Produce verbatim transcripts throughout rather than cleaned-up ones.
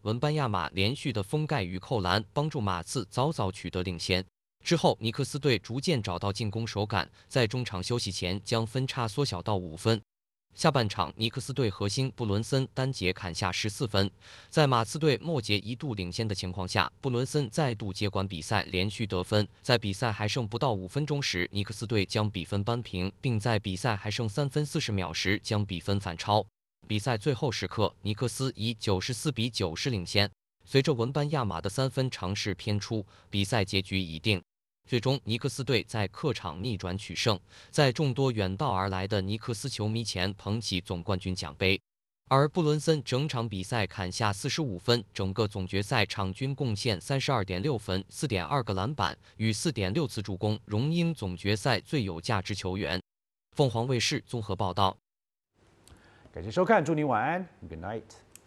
文班亚马连续的封盖与扣篮，帮助马刺早早取得领先。之后，尼克斯队逐渐找到进攻手感，在中场休息前将分差缩小到五分。下半场，尼克斯队核心布伦森单节砍下十四分，在马刺队末节一度领先的情况下，布伦森再度接管比赛，连续得分。在比赛还剩不到五分钟时，尼克斯队将比分扳平，并在比赛还剩三分四十秒时将比分反超。比赛最后时刻，尼克斯以九十四比九十领先。随着文班亚马的三分尝试偏出，比赛结局已定。最终，尼克斯队在客场逆转取胜，在众多远道而来的尼克斯球迷前捧起总冠军奖杯。而布伦森整场比赛砍下四十五分，整个总决赛场均贡献 三十二点六分、四点二个篮板与 四点六次助攻，荣膺总决赛最有价值球员。凤凰卫视综合报道。 感谢收看，祝您晚安 ，Good night。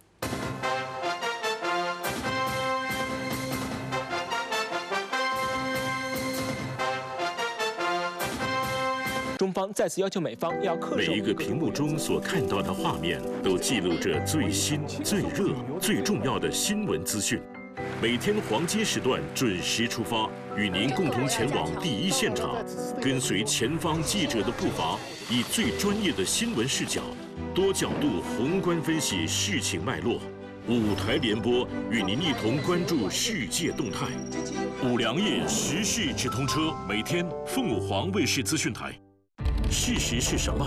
中方再次要求美方要恪守。 每一个屏幕中所看到的画面，都记录着最新、最热、最重要的新闻资讯。每天黄金时段准时出发，与您共同前往第一现场，跟随前方记者的步伐，以最专业的新闻视角，多角度宏观分析事情脉络。五台联播与您一同关注世界动态。五粮液时事直通车，每天凤凰卫视资讯台。事实是什么？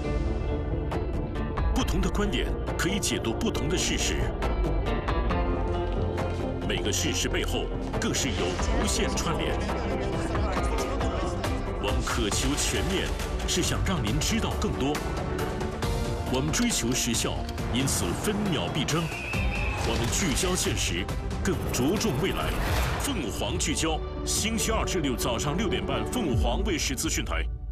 不同的观点可以解读不同的事实。每个事实背后更是有无限串联。我们渴求全面，是想让您知道更多。我们追求时效，因此分秒必争。我们聚焦现实，更着重未来。凤凰聚焦，星期二至六早上六点半，凤凰卫视资讯台。